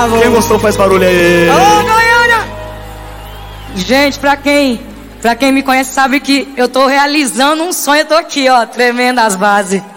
bravo. Quem gostou faz barulho aí. Alô, Goiânia! Gente, pra quem me conhece sabe que eu tô realizando um sonho. Eu tô aqui, ó, tremendo as bases.